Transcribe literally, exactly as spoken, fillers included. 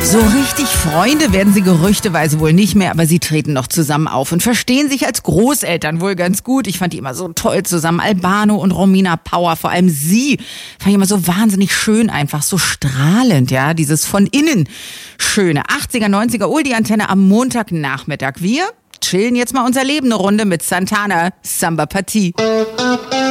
So richtig Freunde werden sie gerüchteweise wohl nicht mehr, aber sie treten noch zusammen auf und verstehen sich als Großeltern wohl ganz gut. Ich fand die immer so toll zusammen, Albano und Romina Power, vor allem sie, fand ich immer so wahnsinnig schön, einfach so strahlend, ja, dieses von innen schöne. achtziger, neunziger, Ul die Antenne am Montagnachmittag. Wir chillen jetzt mal unser Leben eine Runde mit Santana, Samba Partie.